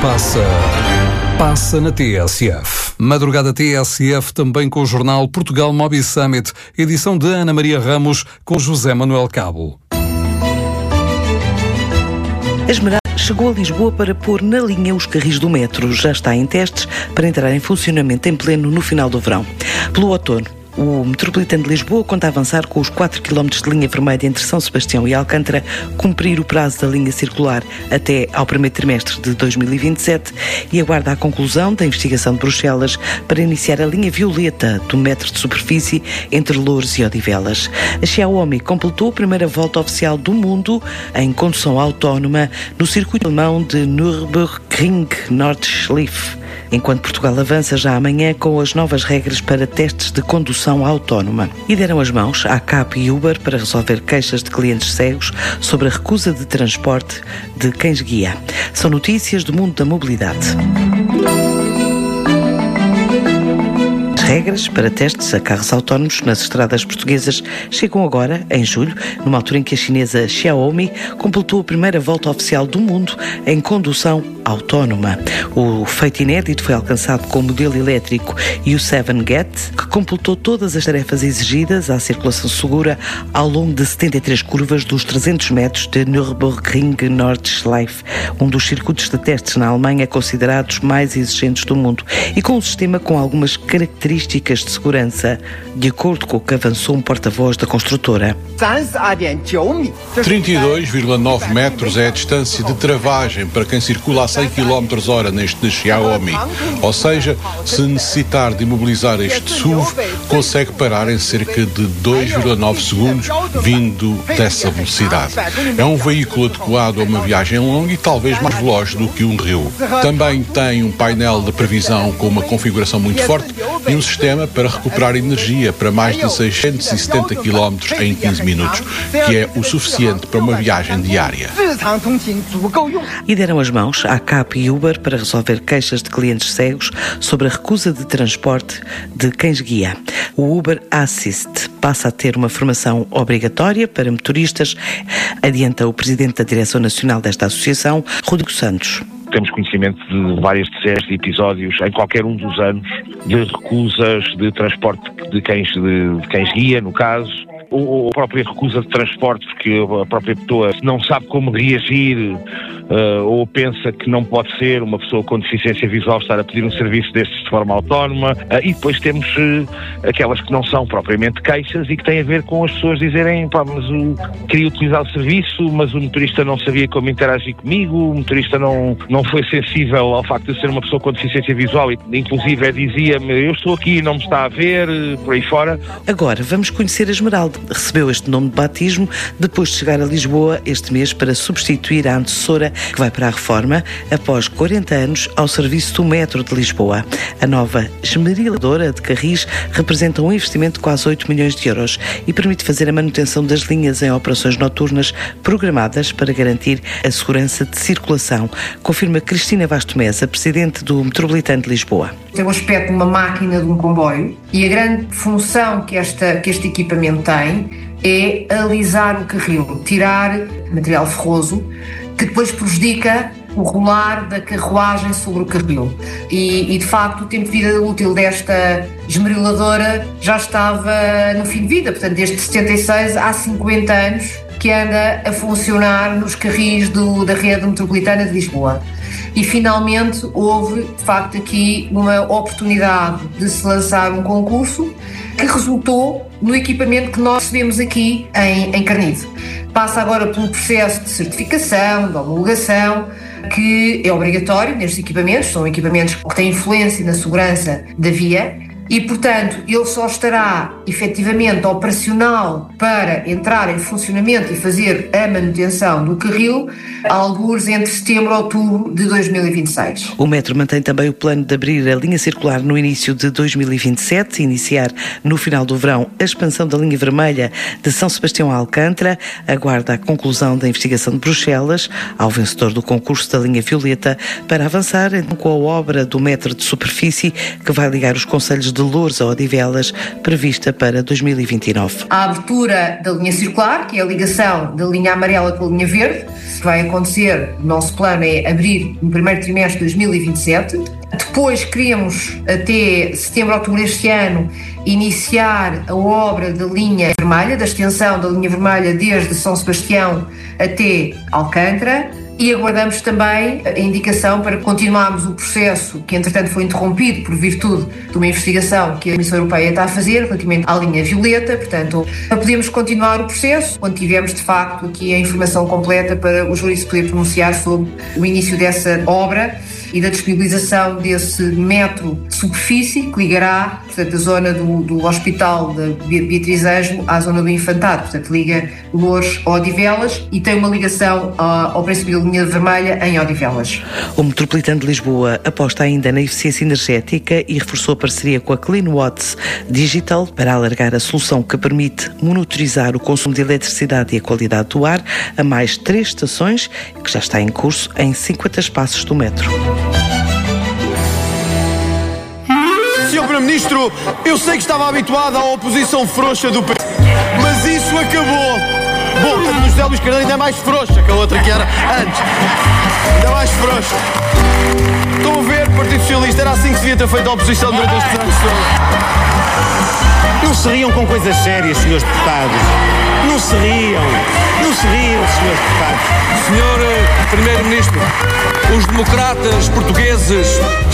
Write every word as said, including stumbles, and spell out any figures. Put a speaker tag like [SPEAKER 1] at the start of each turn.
[SPEAKER 1] passa, passa na T S F. Madrugada T S F também com o jornal Portugal Mobi Summit, edição de Ana Maria Ramos com José Manuel Cabo.
[SPEAKER 2] A Esmeralda chegou a Lisboa para pôr na linha os carris do metro. Já está em testes para entrar em funcionamento em pleno no final do verão. Pelo outono, o Metropolitano de Lisboa conta avançar com os quatro quilómetros de linha vermelha entre São Sebastião e Alcântara, cumprir o prazo da linha circular até ao primeiro trimestre de dois mil e vinte e sete e aguarda a conclusão da investigação de Bruxelas para iniciar a linha violeta do metro de superfície entre Loures e Odivelas. A Xiaomi completou a primeira volta oficial do mundo em condução autónoma no circuito alemão de Nürburgring Nordschleife, enquanto Portugal avança já amanhã com as novas regras para testes de condução autónoma. E deram as mãos à C A P e Uber para resolver queixas de clientes cegos sobre a recusa de transporte de cães-guia. São notícias do mundo da mobilidade. Regras para testes a carros autónomos nas estradas portuguesas chegam agora, em julho, numa altura em que a chinesa Xiaomi completou a primeira volta oficial do mundo em condução autónoma. O feito inédito foi alcançado com o modelo elétrico U sete Get, que completou todas as tarefas exigidas à circulação segura ao longo de setenta e três curvas dos trezentos metros de Nürburgring Nordschleife, um dos circuitos de testes na Alemanha considerados mais exigentes do mundo, e com um sistema com algumas características de segurança, de acordo com o que avançou um porta-voz da construtora.
[SPEAKER 3] trinta e dois vírgula nove metros é a distância de travagem para quem circula a cem quilómetros hora neste Xiaomi. Ou seja, se necessitar de imobilizar este S U V, consegue parar em cerca de dois vírgula nove segundos, vindo dessa velocidade. É um veículo adequado a uma viagem longa e talvez mais veloz do que um rio. Também tem um painel de previsão com uma configuração muito forte e um sistema para recuperar energia para mais de seiscentos e setenta quilómetros em quinze minutos, que é o suficiente para uma viagem diária.
[SPEAKER 2] E deram as mãos à C A P e Uber para resolver queixas de clientes cegos sobre a recusa de transporte de cães-guia. O Uber Assist passa a ter uma formação obrigatória para motoristas, adianta o presidente da direção nacional desta associação, Rodrigo Santos.
[SPEAKER 4] Temos conhecimento de várias dezenas de episódios em qualquer um dos anos de recusas de transporte de cães de, de cães-guia, no caso, ou a própria recusa de transporte porque a própria pessoa não sabe como reagir uh, ou pensa que não pode ser uma pessoa com deficiência visual estar a pedir um serviço destes de forma autónoma, uh, e depois temos uh, aquelas que não são propriamente queixas e que têm a ver com as pessoas dizerem, pá, mas o, queria utilizar o serviço, mas o motorista não sabia como interagir comigo, o motorista não, não foi sensível ao facto de ser uma pessoa com deficiência visual e inclusive dizia-me, eu estou aqui e não me está a ver, por aí fora.
[SPEAKER 2] Agora vamos conhecer a Esmeralda. Recebeu este nome de batismo depois de chegar a Lisboa este mês para substituir a antecessora que vai para a reforma após quarenta anos ao serviço do metro de Lisboa. A nova esmeriladora de Carris representa um investimento de quase oito milhões de euros e permite fazer a manutenção das linhas em operações noturnas programadas para garantir a segurança de circulação, confirma Cristina Vastomés, a presidente do Metropolitano de Lisboa.
[SPEAKER 5] Tem o aspecto de uma máquina de um comboio e a grande função que, esta, que este equipamento tem é alisar o carril, tirar material ferroso que depois prejudica o rolar da carruagem sobre o carril. E, e de facto o tempo de vida útil desta esmeriladora já estava no fim de vida, portanto desde setenta e seis há cinquenta anos que anda a funcionar nos carris do, da rede metropolitana de Lisboa. E finalmente houve, de facto, aqui uma oportunidade de se lançar um concurso que resultou no equipamento que nós recebemos aqui em, em Carnide. Passa agora pelo processo de certificação, de homologação, que é obrigatório nestes equipamentos, são equipamentos que têm influência na segurança da via. E, portanto, ele só estará efetivamente operacional para entrar em funcionamento e fazer a manutenção do carril, algures entre setembro e outubro de dois mil e vinte e seis.
[SPEAKER 2] O metro mantém também o plano de abrir a linha circular no início de dois mil e vinte e sete, iniciar no final do verão a expansão da linha vermelha de São Sebastião a Alcântara, aguarda a conclusão da investigação de Bruxelas ao vencedor do concurso da linha violeta para avançar com a obra do metro de superfície que vai ligar os concelhos de de Loures a Odivelas, prevista para dois mil e vinte e nove.
[SPEAKER 5] A abertura da linha circular, que é a ligação da linha amarela com a linha verde, que vai acontecer, o nosso plano é abrir no primeiro trimestre de dois mil e vinte e sete. Depois queremos, até setembro, outubro deste ano, iniciar a obra da linha vermelha, da extensão da linha vermelha desde São Sebastião até Alcântara. E aguardamos também a indicação para continuarmos o processo que, entretanto, foi interrompido por virtude de uma investigação que a Comissão Europeia está a fazer relativamente à linha violeta. Portanto, podemos continuar o processo quando tivermos, de facto, aqui a informação completa para o júri se poder pronunciar sobre o início dessa obra e da disponibilização desse metro de superfície que ligará, portanto, a zona do, do Hospital da Beatriz Ângelo à zona do Infantado. Portanto, liga Loures a Odivelas e tem uma ligação ao princípio da linha vermelha em Odivelas.
[SPEAKER 2] O Metropolitano de Lisboa aposta ainda na eficiência energética e reforçou a parceria com a CleanWatts Digital para alargar a solução que permite monitorizar o consumo de eletricidade e a qualidade do ar a mais três estações, que já está em curso em cinquenta espaços do metro.
[SPEAKER 6] senhor Primeiro-Ministro, eu sei que estava habituado à oposição frouxa do P S, mas isso acabou. Bom, a do José Luís Carneiro ainda é mais frouxa que a outra que era antes. Ainda mais frouxa. Estão a ver, Partido Socialista, era assim que se devia ter feito a oposição durante estes anos todos. Não se riam com coisas sérias, senhores deputados. Não se riam. Não se riam, senhores deputados.
[SPEAKER 7] senhor Primeiro-Ministro, os democratas portugueses